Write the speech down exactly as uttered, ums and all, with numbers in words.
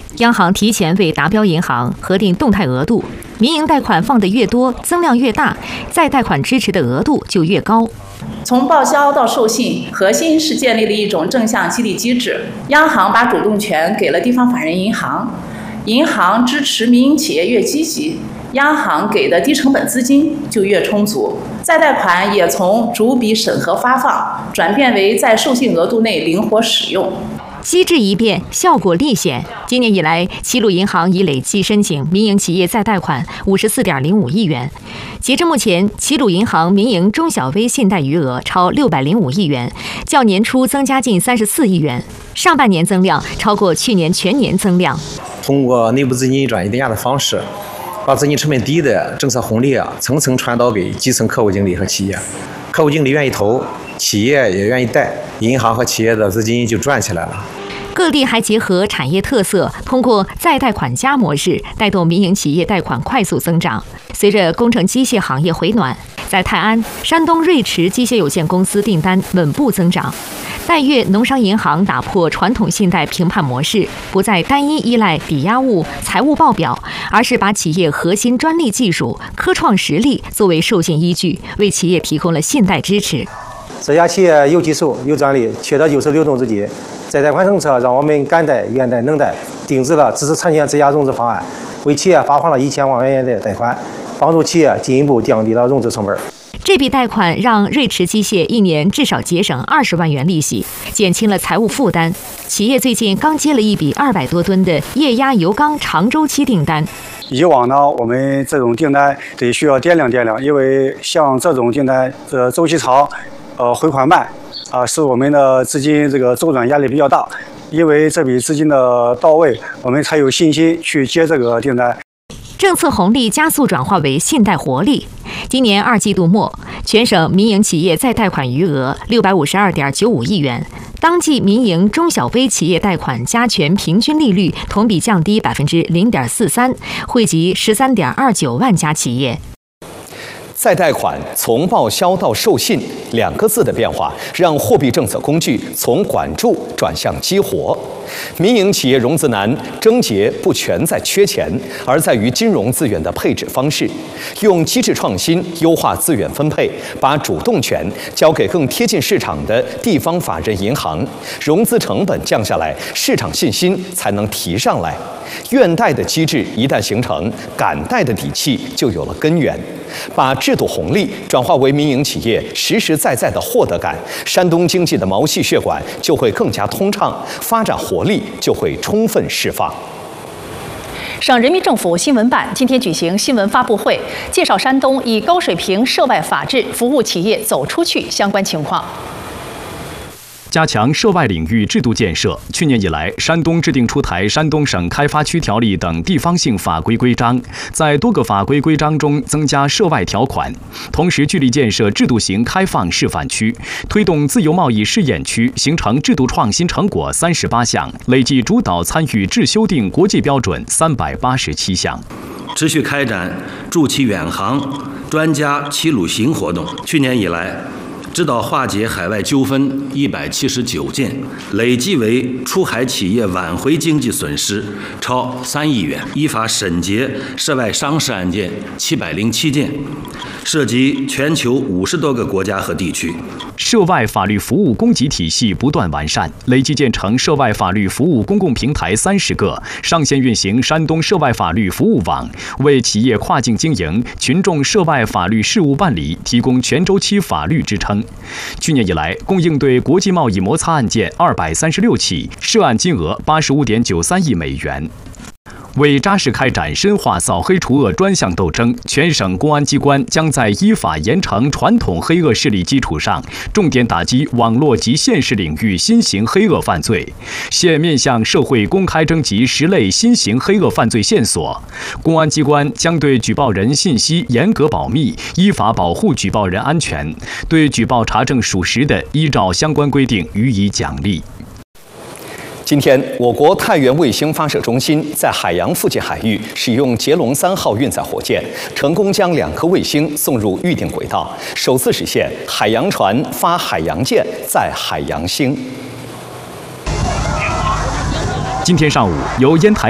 央行提前为达标银行核定动态额度，民营贷款放得越多，增量越大，再贷款支持的额度就越高。 从报销到授信，核心是建立了一种正向激励机制。央行把主动权给了地方法人银行，银行支持民营企业越积极，央行给的低成本资金就越充足。再贷款也从逐笔审核发放转变为在授信额度内灵活使用。 机制一变，效果立显。今年以来，齐鲁银行已累计申请民营企业再贷款五十四点零五亿元。截至目前，齐鲁银行民营中小微信贷余额超六百零五亿元，较年初增加近三十四亿元。上半年增量超过去年全年增量。 通过内部资金转移定价的方式，把资金成本低的政策红利啊，层层传导给基层客户经理和企业。客户经理愿意投，企业也愿意贷，银行和企业的资金就转起来了。 各地还结合产业特色，通过再贷款加模式，带动民营企业贷款快速增长。随着工程机械行业回暖，在泰安、山东瑞驰机械有限公司订单稳步增长。带越农商银行打破传统信贷评判模式，不再单一依赖抵押物、财务报表，而是把企业核心专利技术、科创实力作为授信依据，为企业提供了信贷支持。 这家企业有技术、有专利，缺的就是流动资金。再贷款政策让我们敢贷、愿贷、能贷，定制了支持产权质押融资方案，为企业发放了一千万元的贷款，帮助企业进一步降低了融资成本。 这笔贷款让瑞驰机械一年至少节省二十万元利息，减轻了财务负担。企业最近刚接了一笔二百多吨的液压油缸长周期订单。 以往呢，我们这种订单得需要掂量掂量，因为像这种订单，呃，周期长，呃，回款慢，啊、呃，使我们的资金这个周转压力比较大。因为这笔资金的到位，我们才有信心去接这个订单。 政策红利加速转化为信贷活力。今年二季度末，全省民营企业再贷款余额六百五十二点九五亿元，当季民营中小微企业贷款加权平均利率同比降低百分之零点四三，惠及十三点二九万家企业。 再贷款从报销到授信两个字的变化，让货币政策工具从管住转向激活。民营企业融资难，症结不全在缺钱，而在于金融资源的配置方式。用机制创新优化资源分配，把主动权交给更贴近市场的地方法人银行，融资成本降下来，市场信心才能提上来。愿贷的机制一旦形成，敢贷的底气就有了根源。把制度红利转化为民营企业实实在在的获得感，山东经济的毛细血管就会更加通畅，发展活力就会充分释放。 省人民政府新闻办今天举行新闻发布会，介绍山东以高水平涉外法治服务企业走出去相关情况。 加强涉外领域制度建设。去年以来，山东制定出台《山东省开发区条例》等地方性法规规章，在多个法规规章中增加涉外条款，同时聚力建设制度型开放示范区，推动自由贸易试验区，形成制度创新成果三十八项，累计主导参与制修订国际标准三百八十七项。 持续开展驻企远航专家齐鲁行活动，去年以来，指导化解海外纠纷一百七十九件，累计为出海企业挽回经济损失超三亿元，依法审结涉外商事案件七百零七件，涉及全球五十多个国家和地区。 涉外法律服务供给体系不断完善，累计建成涉外法律服务公共平台三十个，上线运行山东涉外法律服务网，为企业跨境经营、群众涉外法律事务办理提供全周期法律支撑。去年以来，共应对国际贸易摩擦案件二百三十六起，涉案金额八十五点九三亿美元。为扎实开展深化扫黑除恶专项斗争，全省公安机关将在依法严惩传统黑恶势力基础上，重点打击网络及现实领域新型黑恶犯罪。现面向社会公开征集十类新型黑恶犯罪线索，公安机关将对举报人信息严格保密，依法保护举报人安全。对举报查证属实的，依照相关规定予以奖励。 今天，我国太原卫星发射中心在海洋附近海域使用捷龙三号运载火箭，成功将两颗卫星送入预定轨道，首次实现海洋船发海洋舰载海洋星。 今天上午，由烟台